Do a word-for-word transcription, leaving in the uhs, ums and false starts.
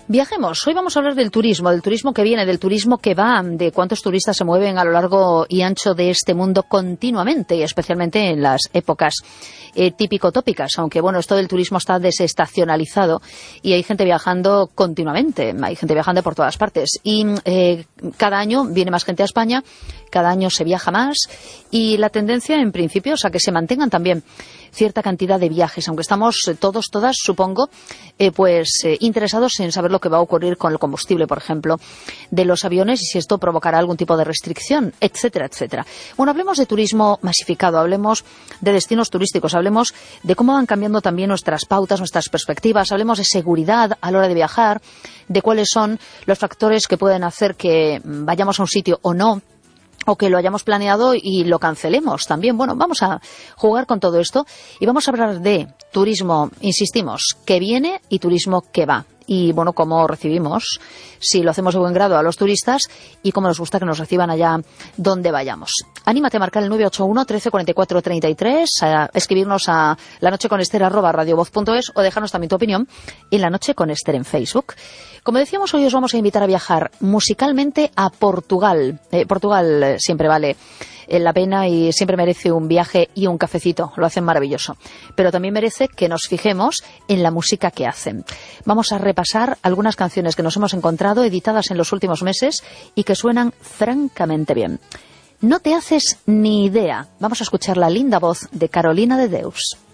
Viajemos. Hoy vamos a hablar del turismo, del turismo que viene, del turismo que va, de cuántos turistas se mueven a lo largo y ancho de este mundo continuamente, y especialmente en las épocas eh, típico-tópicas, aunque bueno, esto del turismo está desestacionalizado y hay gente viajando continuamente, hay gente viajando por todas partes y eh, cada año viene más gente a España, cada año se viaja más y la tendencia en principio es a que se mantengan también cierta cantidad de viajes, aunque estamos todos, todas, supongo, eh, pues eh, interesados en saber lo que va a ocurrir con el combustible, por ejemplo, de los aviones y si esto provocará algún tipo de restricción, etcétera, etcétera. Bueno, hablemos de turismo masificado, hablemos de destinos turísticos, hablemos de cómo van cambiando también nuestras pautas, nuestras perspectivas, hablemos de seguridad a la hora de viajar, de cuáles son los factores que pueden hacer que vayamos a un sitio o no, o que lo hayamos planeado y lo cancelemos también. Bueno, vamos a jugar con todo esto y vamos a hablar de turismo, insistimos, que viene y turismo que va. Y, bueno, cómo recibimos, si lo hacemos de buen grado, a los turistas y cómo nos gusta que nos reciban allá donde vayamos. Anímate a marcar el nueve ocho uno, trece, cuarenta y cuatro, treinta y tres, a escribirnos a lanocheconester arroba radiovoz punto es o dejarnos también tu opinión en La Noche con Ester en Facebook. Como decíamos, hoy os vamos a invitar a viajar musicalmente a Portugal. Eh, Portugal eh, siempre vale la pena y siempre merece un viaje y un cafecito, lo hacen maravilloso. Pero también merece que nos fijemos en la música que hacen. Vamos a repasar algunas canciones que nos hemos encontrado editadas en los últimos meses y que suenan francamente bien. No te haces ni idea. Vamos a escuchar la linda voz de Carolina de Deus.